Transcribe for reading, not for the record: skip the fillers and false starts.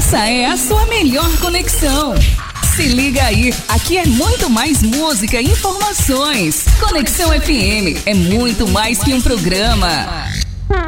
Essa é a sua melhor conexão. Se liga aí, aqui é muito mais música e informações. Conexão FM é muito mais que um programa.